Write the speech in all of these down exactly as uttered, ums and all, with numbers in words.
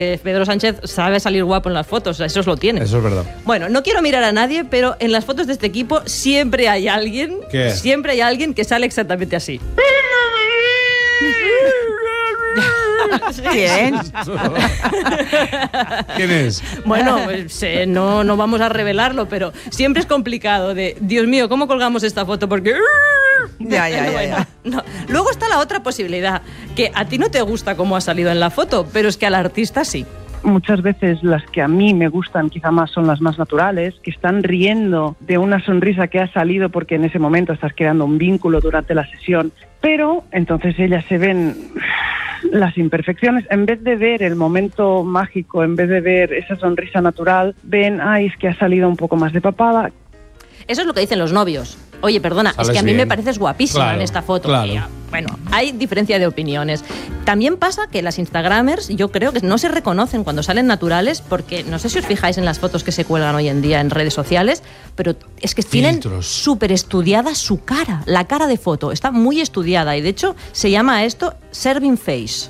Pedro Sánchez sabe salir guapo en las fotos, eso es lo tiene. Eso es verdad. Bueno, no quiero mirar a nadie, pero en las fotos de este equipo siempre hay alguien, ¿Qué? siempre hay alguien que sale exactamente así. ¿Quién? ¿Quién es? Bueno, pues, eh, no, no vamos a revelarlo, pero siempre es complicado de, Dios mío, ¿cómo colgamos esta foto? Porque... Ya, ya, ya, Bueno, ya. no. Luego está la otra posibilidad, que a ti no te gusta cómo ha salido en la foto, pero es que al artista sí. Muchas veces las que a mí me gustan quizá más son las más naturales, que están riendo de una sonrisa que ha salido porque en ese momento estás creando un vínculo durante la sesión, pero entonces ellas se ven las imperfecciones, en vez de ver el momento mágico, en vez de ver esa sonrisa natural, ven, ay, es que ha salido un poco más de papada. Eso es lo que dicen los novios. Oye, perdona, Sales es que a mí bien. me pareces guapísima Claro, en esta foto. claro. Y, bueno, hay diferencia de opiniones. También pasa que las Instagramers, yo creo que no se reconocen cuando salen naturales, porque no sé si os fijáis en las fotos que se cuelgan hoy en día en redes sociales, pero es que tienen Filtros. súper estudiada su cara, la cara de foto, está muy estudiada y de hecho se llama esto serving face.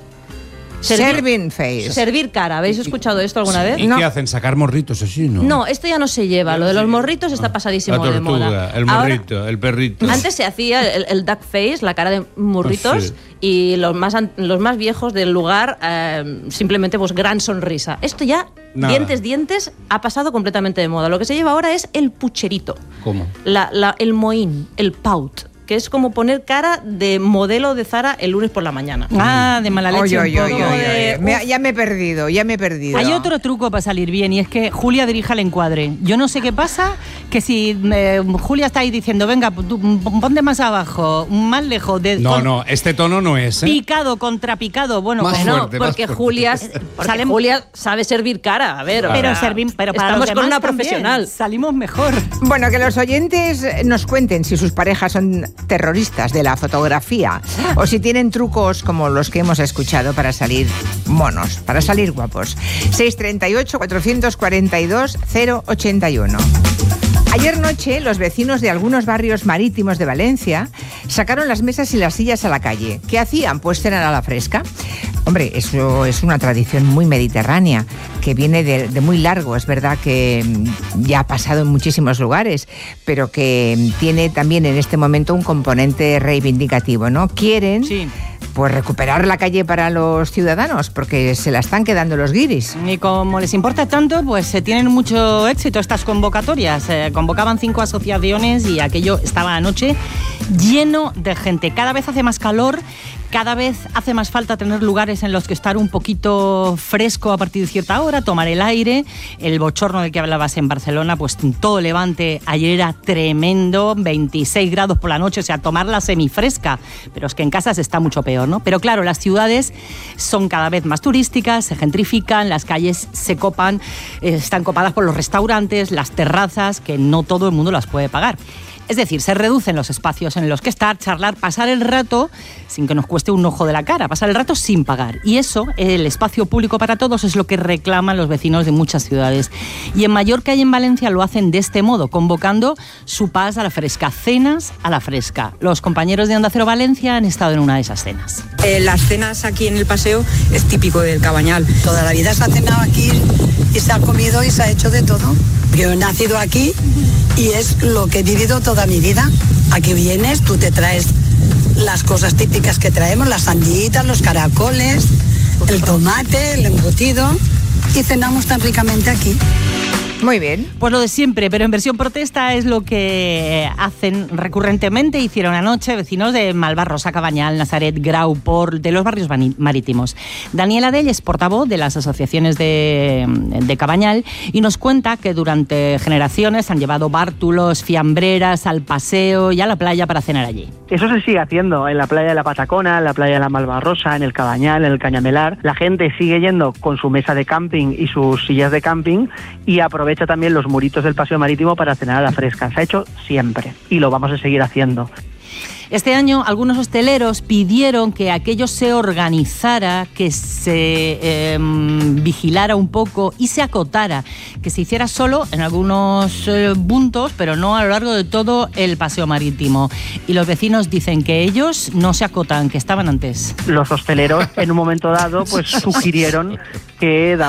Serving face. Servir cara, ¿habéis escuchado esto alguna vez? ¿Y No. qué hacen? ¿Sacar morritos así? No, No, esto ya no se lleva, lo de los morritos está pasadísimo La de tortuga, moda. el Ahora- morrito, el perrito. Antes se hacía el, el duck face, la cara de morritos, Sí. y los más, an- los más viejos del lugar, eh, simplemente pues gran sonrisa. Esto ya, Nada. dientes, dientes, ha pasado completamente de moda. Lo que se lleva ahora es el pucherito, ¿Cómo? la, la- el mohín, el pout, que es como poner cara de modelo de Zara el lunes por la mañana. Ah, de mala leche. Oye, un oye, oye, poco. oye, oye. Me- ya me he perdido, ya me he perdido. Hay otro truco para salir bien y es que Julia dirija el encuadre. Yo no sé qué pasa, que si eh, Julia está ahí diciendo, venga, tú, ponte más abajo, más lejos, de, No, con- no, este tono no es, ¿eh? picado, contrapicado, bueno, Más bueno, fuerte, más porque fuerte. Julia, porque Salen- Julia sabe servir cara, a ver. o pero, sea, servim- pero para estamos los con demás una también, profesional. salimos mejor. Bueno, que los oyentes nos cuenten si sus parejas son terroristas de la fotografía o si tienen trucos como los que hemos escuchado para salir monos, para salir guapos. seis treinta y ocho, cuatrocientos cuarenta y dos, cero ochenta y uno. Ayer noche, los vecinos de algunos barrios marítimos de Valencia sacaron las mesas y las sillas a la calle. ¿Qué hacían? Pues cenar a la fresca. Hombre, eso es una tradición muy mediterránea, que viene de, de muy largo. Es verdad que mm, ya ha pasado en muchísimos lugares, pero que mm, tiene también en este momento un componente reivindicativo, ¿no? Quieren... Sí. Pues recuperar la calle para los ciudadanos, porque se la están quedando los guiris. Y como les importa tanto, pues eh, tienen mucho éxito estas convocatorias. Eh, convocaban cinco asociaciones y aquello estaba anoche lleno de gente. Cada vez hace más calor, cada vez hace más falta tener lugares en los que estar un poquito fresco a partir de cierta hora, tomar el aire. El bochorno del que hablabas en Barcelona, pues todo Levante ayer era tremendo, veintiséis grados por la noche, o sea, tomarla semifresca. Pero es que en casa se está mucho peor, ¿no? Pero claro, las ciudades son cada vez más turísticas, se gentrifican, las calles se copan, eh, están copadas por los restaurantes, las terrazas, que no todo el mundo las puede pagar. Es decir, se reducen los espacios en los que estar, charlar, pasar el rato sin que nos cueste un ojo de la cara, pasar el rato sin pagar. Y eso, el espacio público para todos, es lo que reclaman los vecinos de muchas ciudades. Y en Mallorca y en Valencia lo hacen de este modo, convocando su pas a la fresca, cenas a la fresca. Los compañeros de Onda Cero Valencia han estado en una de esas cenas. Eh, las cenas aquí en el paseo es típico del Cabañal. Toda la vida se ha cenado aquí y se ha comido y se ha hecho de todo. Yo he nacido aquí y es lo que he vivido toda mi vida. Aquí vienes, tú te traes las cosas típicas que traemos, las sandías, los caracoles, el tomate, el embutido, y cenamos tan ricamente aquí. Muy bien. Pues lo de siempre, pero en versión protesta es lo que hacen recurrentemente. Hicieron anoche vecinos de Malvarrosa, Cabañal, Nazaret, Grau, Por, de los barrios marítimos. Daniel Adell es portavoz de las asociaciones de, de Cabañal y nos cuenta que durante generaciones han llevado bártulos, fiambreras al paseo y a la playa para cenar allí. Eso se sigue haciendo en la playa de la Patacona, en la playa de la Malvarrosa, en el Cabañal, en el Cañamelar. La gente sigue yendo con su mesa de camping y sus sillas de camping y aprovecha también los muritos del paseo marítimo para cenar a la fresca. Se ha hecho siempre y lo vamos a seguir haciendo. Este año algunos hosteleros pidieron que aquello se organizara, que se eh, vigilara un poco y se acotara, que se hiciera solo en algunos eh, puntos, pero no a lo largo de todo el paseo marítimo. Y los vecinos dicen que ellos no se acotan, que estaban antes. Los hosteleros en un momento dado pues sugirieron que